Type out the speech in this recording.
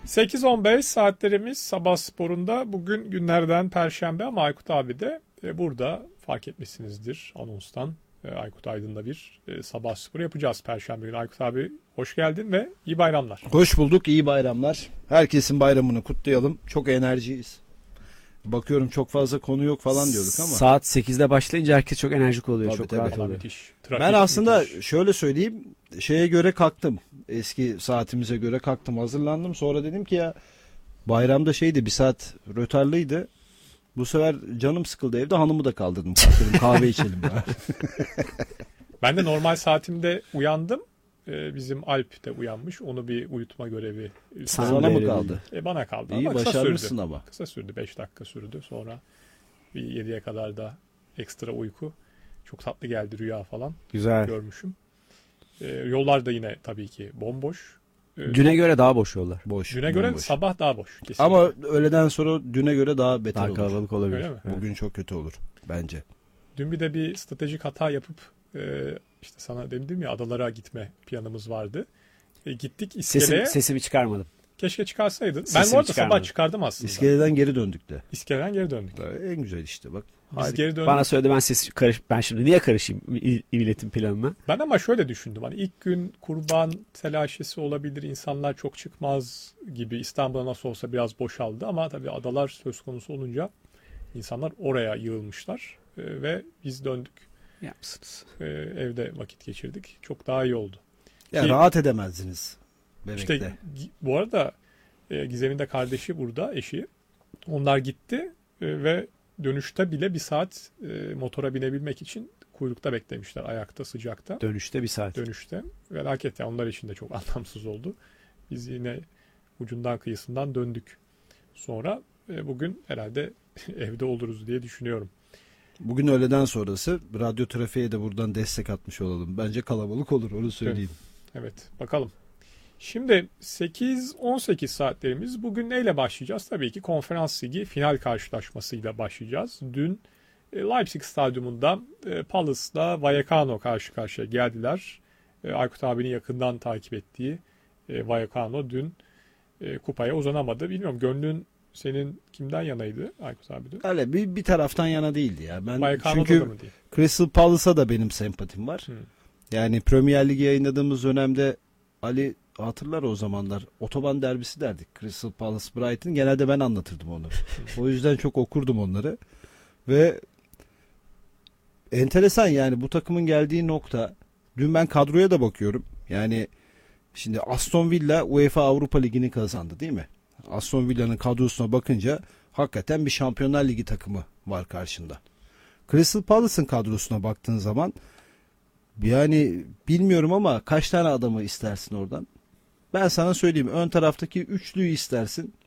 8:15 saatlerimiz Sabah Spor'unda. Bugün günlerden Perşembe ama Aykut abi de burada, fark etmişsinizdir anonstan. Aykut Aydın'la bir Sabah Spor yapacağız Perşembe günü. Aykut abi hoş geldin ve iyi bayramlar. Hoş bulduk, iyi bayramlar. Herkesin bayramını kutlayalım. Çok enerjiyiz. Bakıyorum çok fazla konu yok falan diyorduk ama. Saat 8'de başlayınca herkes çok enerjik oluyor. Tabii, çok tabii. rahat oluyor. Müthiş. Trafik Ben aslında müthiş. şöyle söyleyeyim, şeye göre kalktım. Eski saatimize göre kalktım, hazırlandım. Sonra dedim ki ya bayramda bir saat rötarlıydı. Bu sefer canım sıkıldı evde, hanımı da kaldırdım. Kalktırdım, kahve içelim. Ben de normal saatimde uyandım. Bizim Alp de uyanmış. Onu bir uyutma görevi Sana mı kaldı? Bana kaldı İyi, ama kısa başarmışsın sürdü. ama. Kısa sürdü. 5 dakika sürdü. Sonra bir 7'ye kadar da ekstra uyku. Çok tatlı geldi, rüya falan Güzel. görmüşüm. Yollar da yine tabii ki bomboş. Düne göre daha boş yollar. Boş. Düne göre bomboş. sabah daha boş. Kesinlikle. Ama öğleden sonra düne göre daha beter Daha olur. kalabalık olabilir. Öyle mi? Bugün çok kötü olur bence. Dün bir stratejik hata yapıp işte sana dedim ya, adalara gitme planımız vardı. Gittik iskeleye. Sesimi çıkarmadım. Keşke çıkarsaydın. Ben Sesimi bu arada sabah çıkarmadım. çıkardım aslında. İskeleden geri döndük de. İskeleden geri döndük. En güzel işte bak. Biz Harika. geri döndük. Bana söyledi, ben şimdi niye karışayım milletin planına? Ben ama şöyle düşündüm. Hani ilk gün kurban telaşesi olabilir. İnsanlar çok çıkmaz gibi. İstanbul'a nasıl olsa biraz boşaldı ama tabii adalar söz konusu olunca insanlar oraya yığılmışlar. Ve biz döndük. Yapsınız. Evde vakit geçirdik. Çok daha iyi oldu. Ya Ki- rahat edemezdiniz. Bebekte. İşte bu arada Gizem'in de kardeşi burada, eşi. Onlar gitti ve dönüşte bile bir saat motora binebilmek için kuyrukta beklemişler, ayakta, sıcakta. Dönüşte bir saat. Dönüşte. Felaket ya, onlar için de çok anlamsız oldu. Biz yine ucundan kıyısından döndük. Sonra bugün herhalde evde oluruz diye düşünüyorum. Bugün öğleden sonrası radyo trafiğe de buradan destek atmış olalım. Bence kalabalık olur, onu söyleyeyim. Evet, bakalım. Şimdi 8-18 saatlerimiz, bugün neyle başlayacağız? Tabii ki Konferans Ligi final karşılaşmasıyla başlayacağız. Dün Leipzig Stadyumunda Palace'la Vallecano karşı karşıya geldiler. Aykut abinin yakından takip ettiği Vallecano dün kupaya uzanamadı. Bilmiyorum, gönlün senin kimden yanaydı Aykut abi dün? Öyle bir taraftan yana değildi ya. Ben Vallecano'da da çünkü mı değil? Crystal Palace'a da benim sempatim var. Hı. Yani Premier Ligi yayınladığımız dönemde Ali hatırlar, o zamanlar otoban derbisi derdik. Crystal Palace Brighton, genelde ben anlatırdım onu. O yüzden çok okurdum onları. Ve enteresan yani bu takımın geldiği nokta. Dün ben kadroya da bakıyorum. Yani şimdi Aston Villa UEFA Avrupa Ligi'ni kazandı değil mi? Aston Villa'nın kadrosuna bakınca hakikaten bir Şampiyonlar Ligi takımı var karşında. Crystal Palace'ın kadrosuna baktığın zaman yani bilmiyorum ama kaç tane adamı istersin oradan? Ben sana söyleyeyim, ön taraftaki üçlüyü istersin.